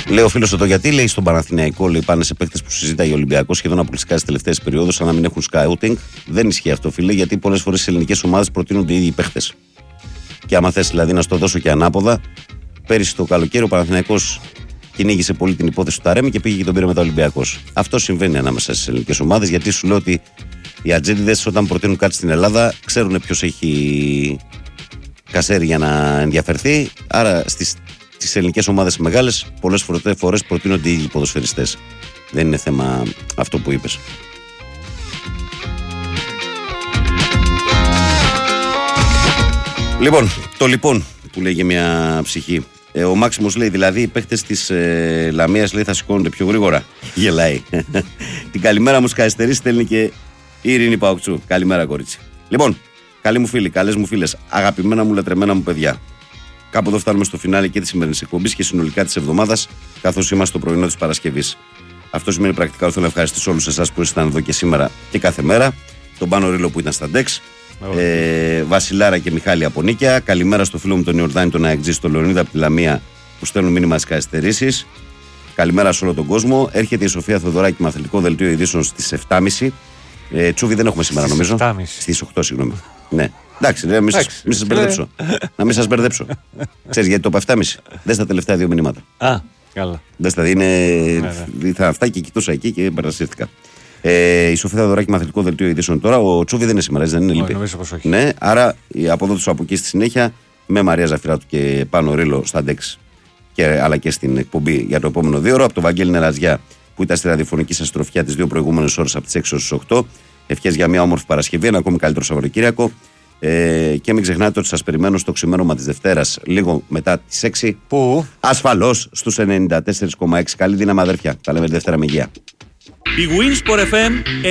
Λέει ο φίλος το γιατί, λέει στον Παναθηναϊκό, λέει πάνε σε παίκτες που συζητάει ο Ολυμπιακός σχεδόν αποκλειστικά στις τελευταίες περιόδους, σαν να μην έχουν σκάουτινγκ. Δεν ισχύει αυτό, φίλε, γιατί πολλές φορές στις ελληνικές ομάδες προτείνονται οι ίδιοι παίκτες. Και άμα θες δηλαδή να στο δώσω και ανάποδα, πέρυσι το καλοκαίρι ο Παναθηναϊκός κυνήγησε πολύ την υπόθεση του Ταρέμι και πήγε και τον πήρε μετά ο Ολυμπιακός. Αυτό συμβαίνει ανάμεσα στις ελληνικές ομάδες, γιατί σου λέω ότι οι ατζέντιδες όταν προτείνουν κάτι στην Ελλάδα ξέρουν ποιος έχει κασέρι για να ενδιαφερθεί. Άρα στις ελληνικές ομάδες μεγάλες πολλές φορές προτείνονται οι ίδιοι ποδοσφαιριστές. Δεν είναι θέμα αυτό που είπες. Λοιπόν, το λοιπόν που λέγε μια ψυχή. Ο Μάξιμος λέει δηλαδή οι παίχτες της Λαμίας λέει θα σηκώνονται πιο γρήγορα. Γελάει. Την καλημέρα μου σκαριστερή στέλνει και η Ειρήνη Παοκτσού. Καλημέρα κορίτσι. Λοιπόν, καλοί μου φίλοι, καλές μου φίλες, αγαπημένα μου λατρεμένα μου παιδιά. Κάπου εδώ φτάνουμε στο φινάλε και της σημερινής εκπομπής και συνολικά της εβδομάδας, καθώς είμαστε στο πρωινό της Παρασκευής. Αυτό σημαίνει πρακτικά ότι θέλω να ευχαριστήσω όλους εσάς που ήσασταν εδώ και σήμερα και κάθε μέρα. Τον Πάνο Ρήλο που ήταν στα Ντεξ. Βασιλάρα και Μιχάλη από Νίκαια. Καλημέρα στο φίλο μου τον Ιορδάνη, τον Αεκτζή, στον Λεωνίδα από τη Λαμία που στέλνουν μήνυμα στις καθυστερήσεις. Καλημέρα σε όλο τον κόσμο. Έρχεται η Σοφία Θεοδωράκη με αθλητικό δελτίο ειδήσεων στις 7.30. Τσούβι δεν έχουμε σήμερα νομίζω. Στις 8, συγγνώμη. Ναι. Εντάξει, μην σας μπερδέψω. Να μην σας μπερδέψω. Ξέρεις γιατί το είπα 7.30. Δες τα τελευταία 2 μηνύματα. Α, καλά. Δες τα, θα αυτά και κοιτούσα εκεί και παρασύρθηκα. Η Σοφία Θεοδωράκη με αθλητικό δελτίο ειδήσεων τώρα. Ο Τσούβι δεν είναι σήμερα, δεν είναι λυπή. Ναι, άρα από εδώ του από εκεί στη συνέχεια με Μαρία Ζαφυράτου και Πάνο Ρήλο στα Ντεξ αλλά και στην εκπομπή για το επόμενο 2 ώρο. Από τον Βαγγέλη Νεραζιά που ήταν στη ραδιοφωνική σας τροφιά τις 2 προηγούμενες ώρες από τις 6 ως τις 8. Ευχές για μια όμορφη Παρασκευή, ένα ακόμη καλύτερο Σαββατοκύριακο. Και μην ξεχνάτε ότι σας περιμένω στο ξημέρωμα της Δευτέρας λίγο μετά τις 6. Πού? Ασφαλώς στους 94,6. Καλή δύναμη αδέρφια. Τα λέμε Δευτέρα με υγεία. Η Winsport FM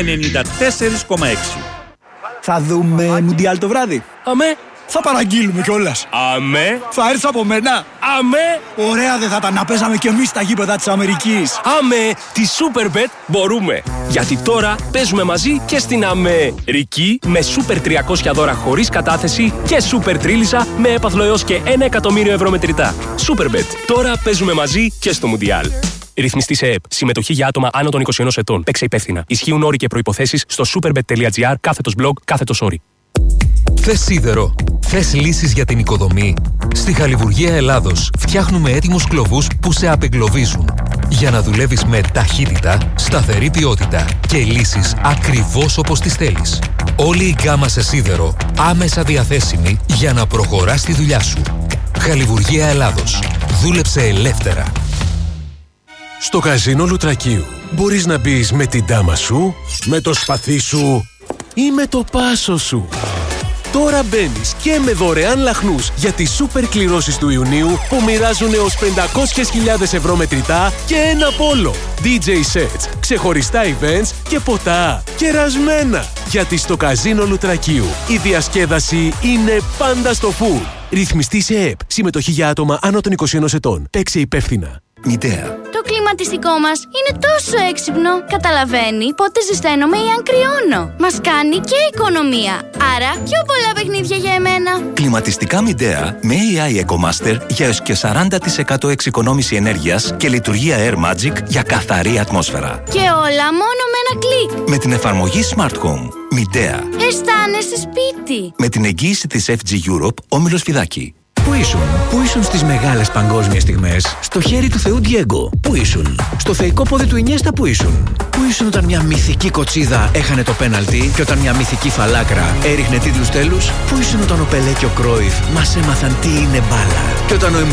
94,6. Θα δούμε Μουντιάλ το βράδυ. Αμέ. Θα παραγγείλουμε κιόλας. Αμέ. Θα έρθεις από μένα. Αμέ. Ωραία δεν θα τα να παίζαμε κι εμείς στα γήπεδα της Αμερικής. Αμέ. Τη Superbet μπορούμε. Γιατί τώρα παίζουμε μαζί και στην Αμερική με Super 300 δώρα χωρίς κατάθεση και Super Τρίλισσα με έπαθλο έως και 1 εκατομμύριο ευρώ μετρητά. Superbet. Τώρα παίζουμε μαζί και στο Μουντιάλ. Ρυθμιστή σε ΕΕΠ. Συμμετοχή για άτομα άνω των 21 ετών. Παίξε υπεύθυνα. Ισχύουν όροι και προϋποθέσεις στο superbet.gr/blog/όροι. Θες σίδερο? Θες λύσεις για την οικοδομή? Στη Χαλιβουργία Ελλάδος φτιάχνουμε έτοιμους κλωβούς που σε απεγκλωβίζουν. Για να δουλεύεις με ταχύτητα, σταθερή ποιότητα και λύσεις ακριβώς όπως τις θέλεις. Όλη η γκάμα σε σίδερο άμεσα διαθέσιμη για να προχωράς τη δουλειά σου. Χαλιβουργία Ελλάδος. Δούλεψε ελεύθερα. Στο καζίνο Λουτρακίου μπορείς να μπεις με την ντάμα σου, με το σπαθί σου ή με το πάσο σου. Τώρα μπαίνεις και με δωρεάν λαχνούς για τις σούπερ κληρώσεις του Ιουνίου που μοιράζουν έως 500.000 ευρώ μετρητά και ένα πόλο. DJ sets, ξεχωριστά events και ποτά κερασμένα. Γιατί στο καζίνο Λουτρακίου η διασκέδαση είναι πάντα στο φουλ. Ρυθμιστή σε ΕΕΠ. Συμμετοχή για άτομα άνω των 21 ετών. Παίξε υπεύθυνα. Μητέα. Το κλιματιστικό μας είναι τόσο έξυπνο. Καταλαβαίνει πότε ζεσταίνομαι ή αν κρυώνω. Μας κάνει και οικονομία. Άρα πιο πολλά παιχνίδια για εμένα. Κλιματιστικά Μητέα με AI EcoMaster για έως και 40% εξοικονόμηση ενέργειας και λειτουργία Air Magic για καθαρή ατμόσφαιρα. Και όλα μόνο με ένα κλικ. Με την εφαρμογή Smart Home. Μητέα. Αισθάνεσαι σπίτι. Με την εγγύηση της FG Europe, Όμιλος Φιδάκη. Πού ήσουν στις μεγάλες παγκόσμιες στιγμές? Στο χέρι του Θεού Ντιέγκο. Πού ήσουν? Στο θεϊκό πόδι του Ινιέστα. Πού ήσουν? Πού ήσουν όταν μια μυθική κοτσίδα έχανε το πέναλτι και όταν μια μυθική φαλάκρα έριχνε τίτλους τέλους? Πού ήσουν όταν ο Πελέ και ο Κρόιφ μας έμαθαν τι είναι μπάλα? Και όταν ο